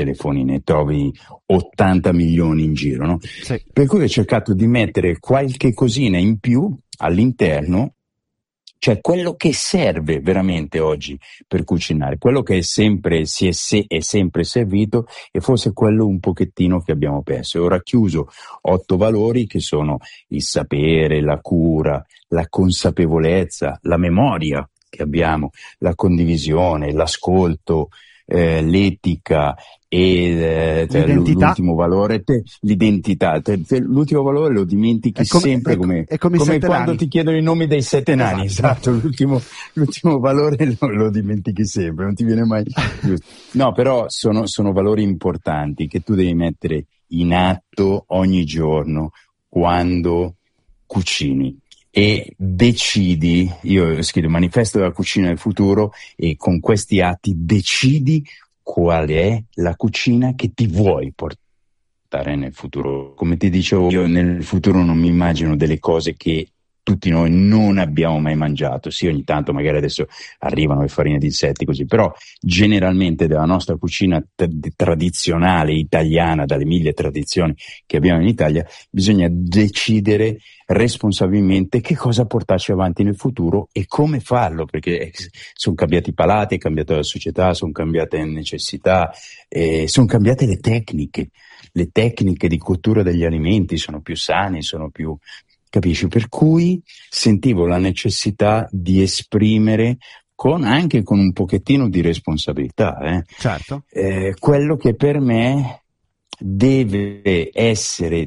telefoni ne trovi 80 milioni in giro, no? Sì. Per cui ho cercato di mettere qualche cosina in più all'interno, cioè quello che serve veramente oggi per cucinare, quello che è sempre servito, e forse quello un pochettino che abbiamo perso. E ho racchiuso 8 valori che sono il sapere, la cura, la consapevolezza, la memoria che abbiamo, la condivisione, l'ascolto, l'etica e l'identità. l'ultimo valore, l'identità. L'ultimo valore lo dimentichi sempre, come quando ti chiedono i nomi dei 7 nani. Esatto. L'ultimo valore lo dimentichi sempre, non ti viene mai giusto. No, però sono valori importanti che tu devi mettere in atto ogni giorno quando cucini. E decidi, io ho scritto il manifesto della cucina del futuro, e con questi atti decidi qual è la cucina che ti vuoi portare nel futuro. Come ti dicevo, io nel futuro non mi immagino delle cose che tutti noi non abbiamo mai mangiato. Sì, ogni tanto magari adesso arrivano le farine di insetti così, però generalmente della nostra cucina tradizionale italiana, dalle 1000 tradizioni che abbiamo in Italia, bisogna decidere responsabilmente che cosa portarci avanti nel futuro e come farlo, perché sono cambiati i palati, è cambiata la società, sono cambiate le necessità, sono cambiate le tecniche di cottura degli alimenti sono più sane, sono più... Capisci? Per cui sentivo la necessità di esprimere anche con un pochettino di responsabilità, certo, quello che per me deve essere,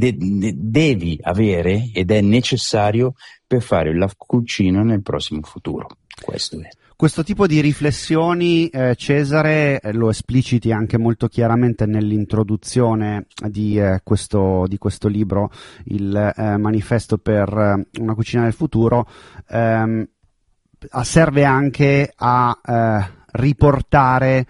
devi avere ed è necessario per fare la cucina nel prossimo futuro. Questo è. Questo tipo di riflessioni, Cesare, lo espliciti anche molto chiaramente nell'introduzione di questo libro, il manifesto per una cucina del futuro, serve anche a riportare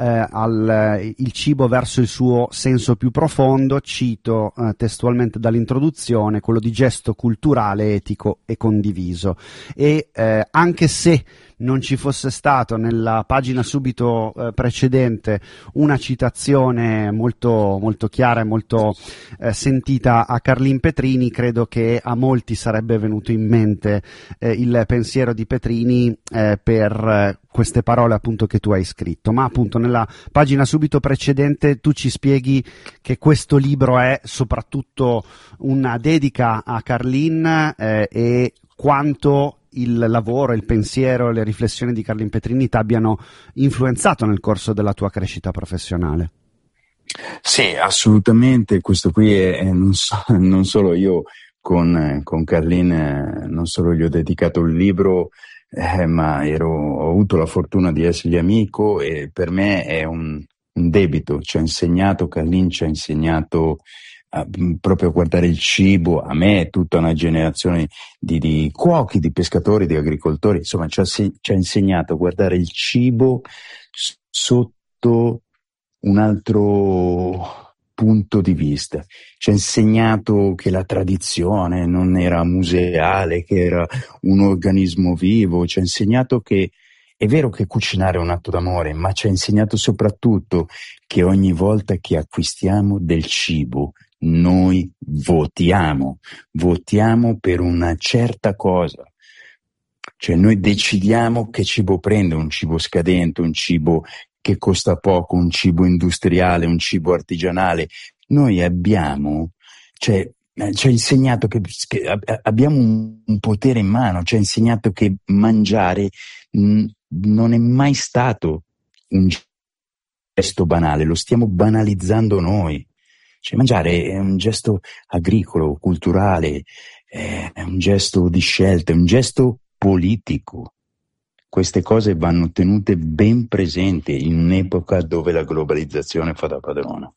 il cibo verso il suo senso più profondo. Cito testualmente dall'introduzione, quello di gesto culturale, etico e condiviso. E anche se non ci fosse stato nella pagina subito precedente una citazione molto, molto chiara e molto sentita a Carlin Petrini, credo che a molti sarebbe venuto in mente il pensiero di Petrini per queste parole appunto che tu hai scritto. Ma appunto nella pagina subito precedente tu ci spieghi che questo libro è soprattutto una dedica a Carlin e quanto il lavoro, il pensiero, le riflessioni di Carlin Petrini ti abbiano influenzato nel corso della tua crescita professionale. Sì, assolutamente. Questo qui è non solo io con Carlin, non solo gli ho dedicato il libro, ma ho avuto la fortuna di essergli amico, e per me è un debito. Carlin ci ha insegnato proprio a guardare il cibo, a me e tutta una generazione di cuochi, di pescatori, di agricoltori, insomma ci ha insegnato a guardare il cibo sotto un altro punto di vista. Ci ha insegnato che la tradizione non era museale, che era un organismo vivo. Ci ha insegnato che è vero che cucinare è un atto d'amore, ma ci ha insegnato soprattutto che ogni volta che acquistiamo del cibo noi votiamo per una certa cosa. Cioè noi decidiamo che cibo prende, un cibo scadente, un cibo che costa poco, un cibo industriale, un cibo artigianale. Noi ci ha insegnato che abbiamo un potere in mano, ci ha insegnato che mangiare non è mai stato un gesto banale, lo stiamo banalizzando noi. Cioè mangiare è un gesto agricolo, culturale, è un gesto di scelta, è un gesto politico. Queste cose vanno tenute ben presenti in un'epoca dove la globalizzazione fa da padrona.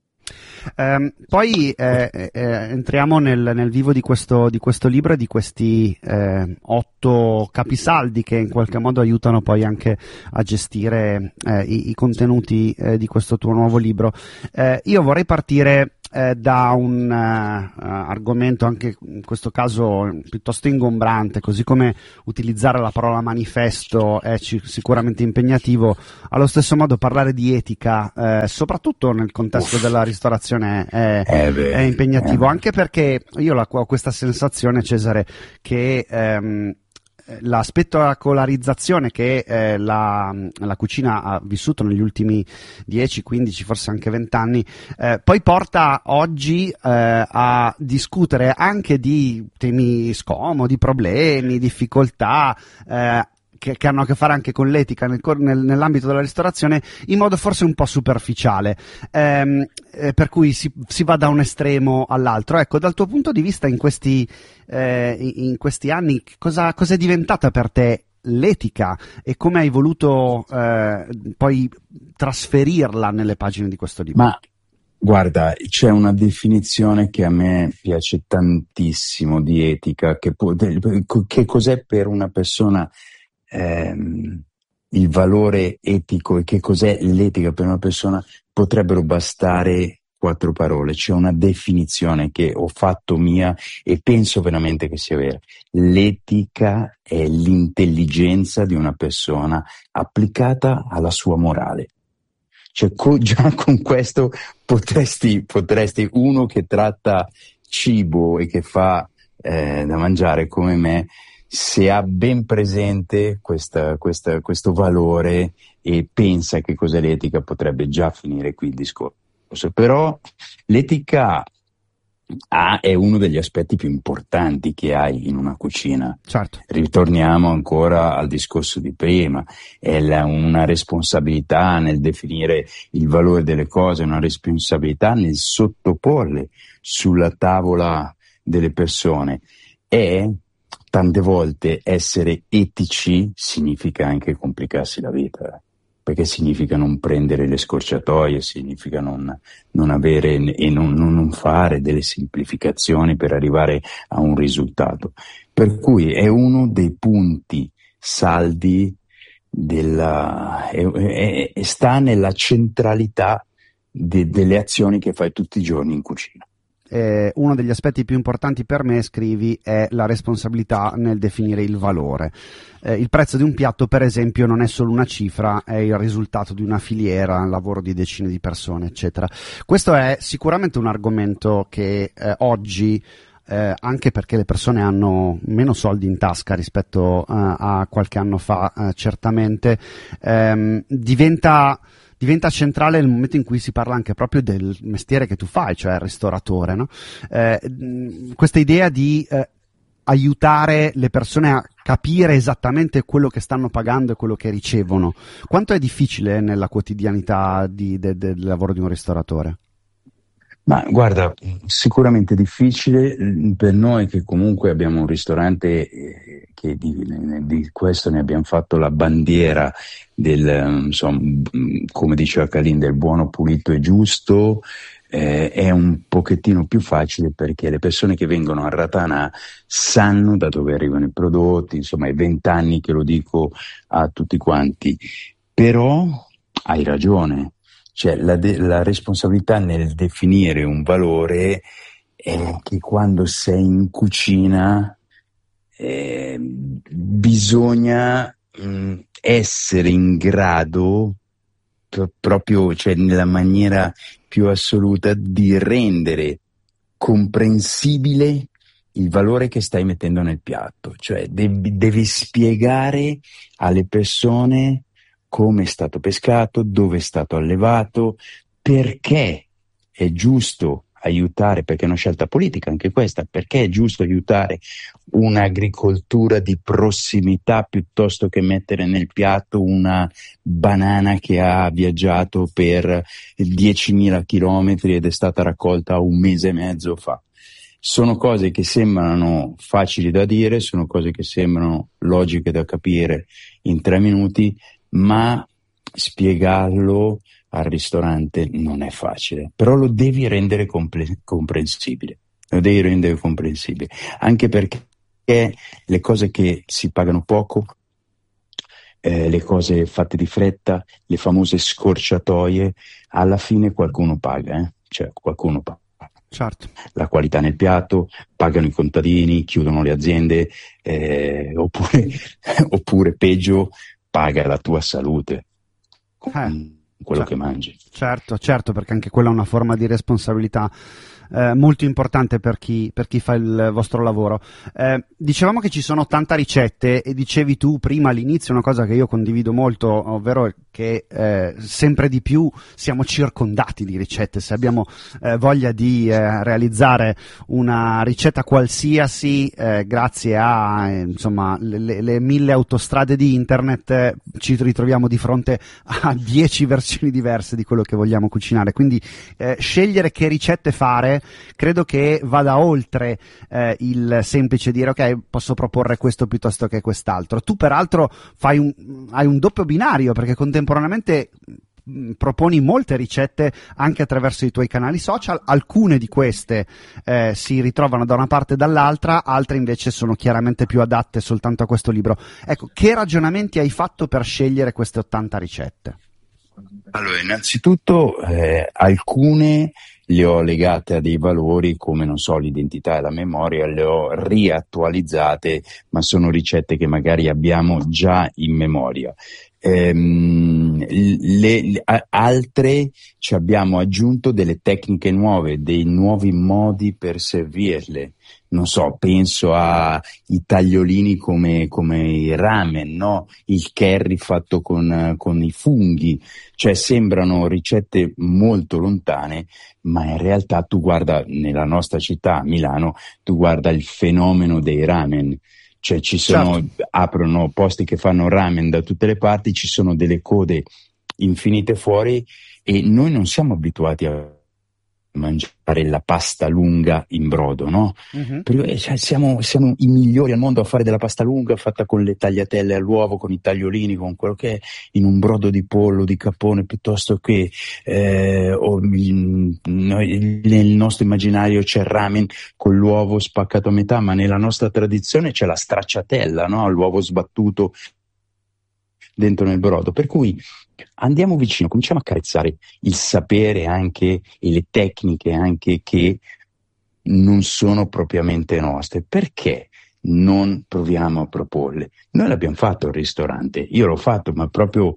Poi entriamo nel vivo di questo libro e di questi 8 capisaldi che in qualche modo aiutano poi anche a gestire i contenuti di questo tuo nuovo libro. Io vorrei partire da un argomento anche in questo caso piuttosto ingombrante, così come utilizzare la parola manifesto è sicuramente impegnativo, allo stesso modo parlare di etica, soprattutto nel contesto della ristorazione, è impegnativo, anche perché io ho questa sensazione, Cesare, che la spettacolarizzazione che la cucina ha vissuto negli ultimi 10, 15, forse anche 20 anni, poi porta oggi a discutere anche di temi scomodi, problemi, difficoltà, che hanno a che fare anche con l'etica nell'ambito della ristorazione, in modo forse un po' superficiale, per cui si va da un estremo all'altro. Ecco, dal tuo punto di vista in questi anni, cosa è diventata per te l'etica e come hai voluto poi trasferirla nelle pagine di questo libro? Ma guarda, c'è una definizione che a me piace tantissimo di etica, che cos'è per una persona il valore etico e che cos'è l'etica per una persona. Potrebbero bastare 4 parole. C'è una definizione che ho fatto mia e penso veramente che sia vera. L'etica è l'intelligenza di una persona applicata alla sua morale. Cioè, già con questo potresti uno che tratta cibo e che fa da mangiare come me, se ha ben presente questo valore e pensa che cos'è l'etica, potrebbe già finire qui il discorso. Però l'etica è uno degli aspetti più importanti che hai in una cucina. Certo. Ritorniamo ancora al discorso di prima, è una responsabilità nel definire il valore delle cose, una responsabilità nel sottoporle sulla tavola delle persone. E tante volte essere etici significa anche complicarsi la vita, perché significa non prendere le scorciatoie, significa non avere e non fare delle semplificazioni per arrivare a un risultato. Per cui è uno dei punti saldi sta nella centralità delle azioni che fai tutti i giorni in cucina. Uno degli aspetti più importanti per me, scrivi, è la responsabilità nel definire il valore. Il prezzo di un piatto, per esempio, non è solo una cifra, è il risultato di una filiera, il lavoro di decine di persone, eccetera. Questo è sicuramente un argomento che oggi, anche perché le persone hanno meno soldi in tasca rispetto a qualche anno fa, certamente, diventa centrale nel momento in cui si parla anche proprio del mestiere che tu fai, cioè il ristoratore, no? Questa idea di aiutare le persone a capire esattamente quello che stanno pagando e quello che ricevono. Quanto è difficile nella quotidianità del lavoro di un ristoratore? Ma guarda, sicuramente difficile per noi che comunque abbiamo un ristorante che di questo ne abbiamo fatto la bandiera insomma, come diceva Calin, del buono, pulito e giusto. È un pochettino più facile perché le persone che vengono a Ratana sanno da dove arrivano i prodotti, insomma è 20 anni che lo dico a tutti quanti, però hai ragione. Cioè la responsabilità nel definire un valore è che quando sei in cucina bisogna essere in grado proprio, cioè nella maniera più assoluta, di rendere comprensibile il valore che stai mettendo nel piatto. Cioè devi spiegare alle persone come è stato pescato, dove è stato allevato, perché è giusto aiutare, perché è una scelta politica anche questa, perché è giusto aiutare un'agricoltura di prossimità piuttosto che mettere nel piatto una banana che ha viaggiato per 10.000 chilometri ed è stata raccolta 1 mese e mezzo fa. Sono cose che sembrano facili da dire, sono cose che sembrano logiche da capire in 3 minuti, ma spiegarlo al ristorante non è facile, però lo devi rendere comprensibile, anche perché le cose che si pagano poco, le cose fatte di fretta, le famose scorciatoie, alla fine qualcuno paga, cioè qualcuno paga. Certo. La qualità nel piatto, pagano i contadini, chiudono le aziende, oppure, oppure peggio, paga la tua salute con quello Cioè, che mangi. certo, perché anche quella è una forma di responsabilità molto importante per chi fa il vostro lavoro. Dicevamo che ci sono 80 ricette e dicevi tu prima all'inizio una cosa che io condivido molto, ovvero che sempre di più siamo circondati di ricette. Se abbiamo voglia di realizzare una ricetta qualsiasi, grazie a insomma le 1000 autostrade di internet, ci ritroviamo di fronte a 10 versioni diverse di quello che vogliamo cucinare. Quindi scegliere che ricette fare credo che vada oltre il semplice dire ok, posso proporre questo piuttosto che quest'altro. Tu peraltro hai un doppio binario, perché contemporaneamente proponi molte ricette anche attraverso i tuoi canali social. Alcune di queste si ritrovano da una parte e dall'altra, altre invece sono chiaramente più adatte soltanto a questo libro. Ecco, che ragionamenti hai fatto per scegliere queste 80 ricette? Allora, innanzitutto alcune le ho legate a dei valori come, non so, l'identità e la memoria, le ho riattualizzate, ma sono ricette che magari abbiamo già in memoria. Altre ci abbiamo aggiunto delle tecniche nuove, dei nuovi modi per servirle. Non so, penso ai tagliolini come i ramen, no? Il curry fatto con i funghi, cioè sembrano ricette molto lontane, ma in realtà tu guarda nella nostra città, Milano, tu guarda il fenomeno dei ramen. Cioè aprono posti che fanno ramen da tutte le parti, ci sono delle code infinite fuori e noi non siamo abituati a mangiare la pasta lunga in brodo, no? Mm-hmm. Cioè, siamo i migliori al mondo a fare della pasta lunga fatta con le tagliatelle all'uovo, con i tagliolini, con quello che è, in un brodo di pollo, di capone, piuttosto che nel nostro immaginario c'è il ramen con l'uovo spaccato a metà, ma nella nostra tradizione c'è la stracciatella, no? L'uovo sbattuto dentro nel brodo, per cui andiamo vicino, cominciamo a carezzare il sapere anche e le tecniche anche che non sono propriamente nostre. Perché non proviamo a proporle? Noi l'abbiamo fatto al ristorante, io l'ho fatto, ma proprio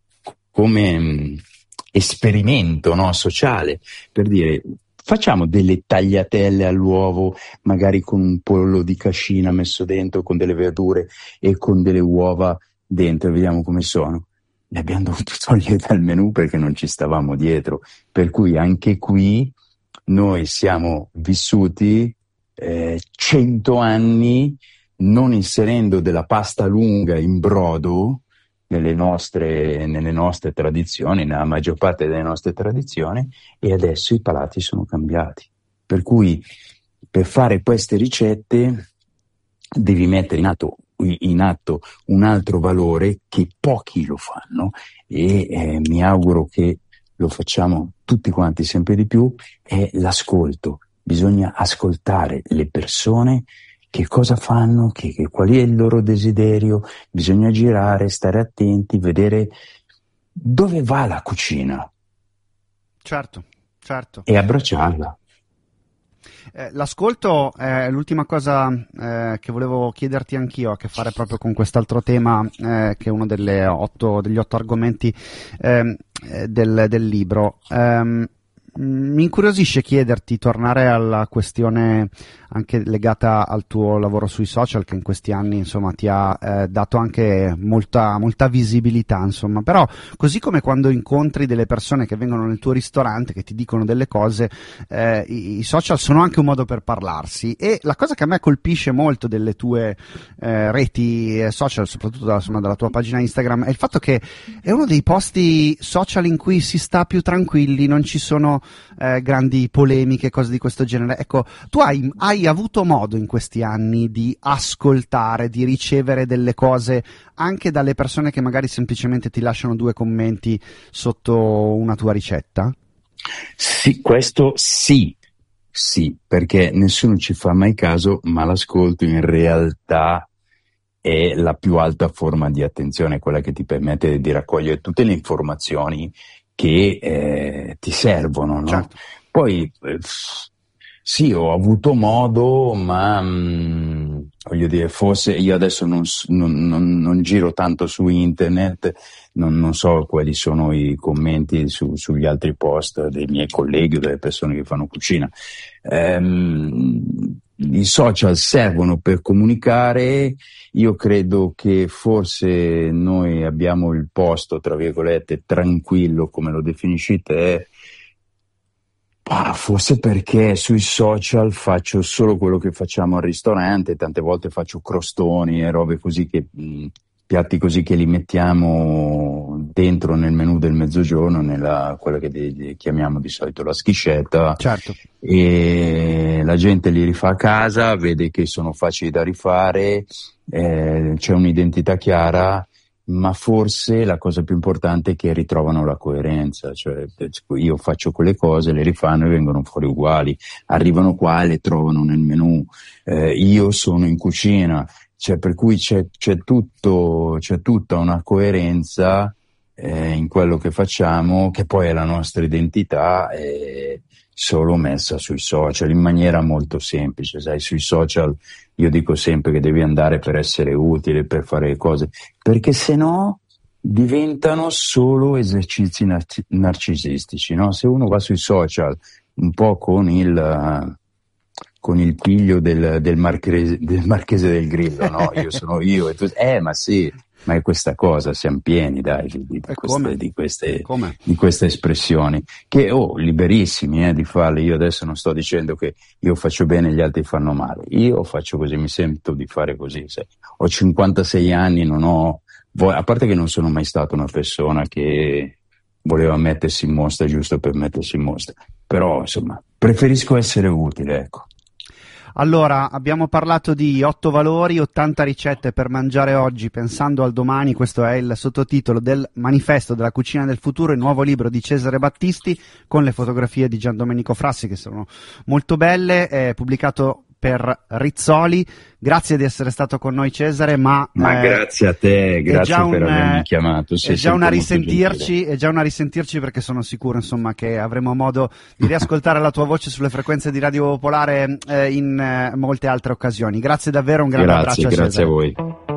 come esperimento, no, sociale, per dire facciamo delle tagliatelle all'uovo, magari con un pollo di cascina messo dentro, con delle verdure e con delle uova dentro, vediamo come sono. Le abbiamo dovuto togliere dal menù perché non ci stavamo dietro, per cui anche qui noi siamo vissuti 100 anni non inserendo della pasta lunga in brodo nelle nostre tradizioni, nella maggior parte delle nostre tradizioni, e adesso i palati sono cambiati. Per cui per fare queste ricette devi mettere in atto un altro valore che pochi lo fanno e mi auguro che lo facciamo tutti quanti sempre di più, è l'ascolto. Bisogna ascoltare le persone, che cosa fanno, qual è il loro desiderio, bisogna girare, stare attenti, vedere dove va la cucina. Certo. E abbracciarla. L'ascolto è l'ultima cosa che volevo chiederti anch'io, ha a che fare proprio con quest'altro tema che è uno degli 8 argomenti del libro. Mi incuriosisce chiederti, tornare alla questione anche legata al tuo lavoro sui social, che in questi anni insomma ti ha dato anche molta visibilità, insomma. Però così come quando incontri delle persone che vengono nel tuo ristorante, che ti dicono delle cose, i social sono anche un modo per parlarsi, e la cosa che a me colpisce molto delle tue reti social, soprattutto dalla tua pagina Instagram, è il fatto che è uno dei posti social in cui si sta più tranquilli, non ci sono grandi polemiche, cose di questo genere. Ecco, tu hai avuto modo in questi anni di ascoltare, di ricevere delle cose anche dalle persone che magari semplicemente ti lasciano 2 commenti sotto una tua ricetta? Sì, questo sì, perché nessuno ci fa mai caso, ma l'ascolto in realtà è la più alta forma di attenzione, quella che ti permette di raccogliere tutte le informazioni che ti servono, no? Certo. Poi Sì, ho avuto modo, ma voglio dire, forse io adesso non giro tanto su internet, non so quali sono i commenti sugli altri post dei miei colleghi o delle persone che fanno cucina. I social servono per comunicare. Io credo che forse noi abbiamo il posto, tra virgolette, tranquillo, come lo definisci te. Forse perché sui social faccio solo quello che facciamo al ristorante, tante volte faccio crostoni e robe così piatti così che li mettiamo dentro nel menù del mezzogiorno, quella che chiamiamo di solito la schiscetta, Certo. e la gente li rifà a casa, vede che sono facili da rifare, c'è un'identità chiara. Ma forse la cosa più importante è che ritrovano la coerenza, cioè io faccio quelle cose, le rifanno e vengono fuori uguali, arrivano qua e le trovano nel menù, io sono in cucina, cioè per cui c'è tutta una coerenza in quello che facciamo, che poi è la nostra identità, solo messa sui social in maniera molto semplice. Sai, sui social io dico sempre che devi andare per essere utile, per fare cose, perché se no diventano solo esercizi narcisistici, no? Se uno va sui social un po' con il piglio del Marchese del Grillo, no? Io sono io e tu, ma sì, ma è questa cosa, siamo pieni, dai, di queste espressioni, che liberissimi di farle. Io adesso non sto dicendo che io faccio bene e gli altri fanno male, io faccio così, mi sento di fare così, sai. Ho 56 anni, non ho a parte che non sono mai stato una persona che voleva mettersi in mostra giusto per mettersi in mostra, però insomma preferisco essere utile, ecco. Allora, abbiamo parlato di 8 valori, 80 ricette per mangiare oggi pensando al domani. Questo è il sottotitolo del Manifesto della cucina del futuro, il nuovo libro di Cesare Battisti con le fotografie di Giandomenico Frassi che sono molto belle, è pubblicato per Rizzoli. Grazie di essere stato con noi, Cesare, ma grazie a te, grazie per avermi chiamato. È già una risentirci perché sono sicuro, insomma, che avremo modo di riascoltare la tua voce sulle frequenze di Radio Popolare in molte altre occasioni. Grazie davvero, un grande abbraccio a Cesare. Grazie a voi.